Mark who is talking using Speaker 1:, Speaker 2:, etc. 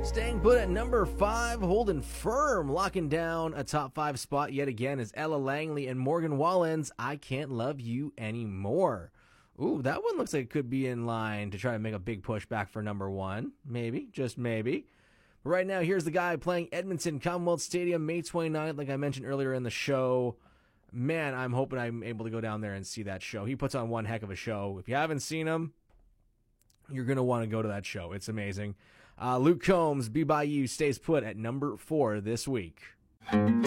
Speaker 1: Staying put at number 5, holding firm, locking down a top 5 spot yet again is Ella Langley and Morgan Wallen's I Can't Love You Anymore. Ooh, that one looks like it could be in line to try to make a big push back for number 1. Maybe, just maybe. But right now, here's the guy playing Edmonton Commonwealth Stadium May 29th, like I mentioned earlier in the show. Man, I'm hoping I'm able to go down there and see that show. He puts on one heck of a show. If you haven't seen him, you're going to want to go to that show. It's amazing. Luke Combs, Be By You, stays put at number 4 this week.